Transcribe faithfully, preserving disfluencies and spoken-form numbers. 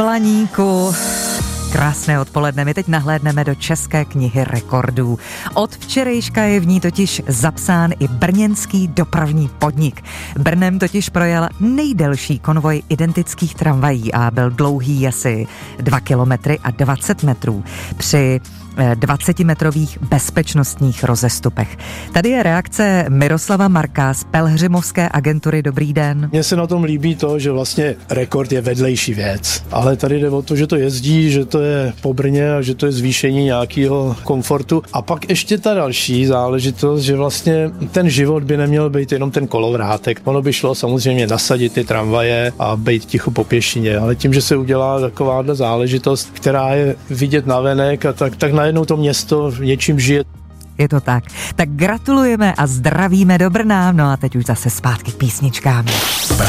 Planíku. Krásné odpoledne, my teď nahlédneme do České knihy rekordů. Od včerejška je v ní totiž zapsán i brněnský dopravní podnik. Brnem totiž projel nejdelší konvoj identických tramvají a byl dlouhý asi dva kilometry a dvacet metrů při dvacetimetrových bezpečnostních rozestupech. Tady je reakce Miroslava Marka z Pelhřimovské agentury. Dobrý den. Mně se na tom líbí to, že vlastně rekord je vedlejší věc, ale tady jde o to, že to jezdí, že to je po Brně a že to je zvýšení nějakého komfortu. A pak ještě ta další záležitost, že vlastně ten život by neměl být jenom ten kolovrátek. Ono by šlo samozřejmě nasadit ty tramvaje a být ticho po pěšině, ale tím, že se udělá takováhle záležitost, která je vidět navenek a tak, tak najednou to město něčím žije. Je to tak. Tak gratulujeme a zdravíme do Brna. No a teď už zase zpátky k písničkám.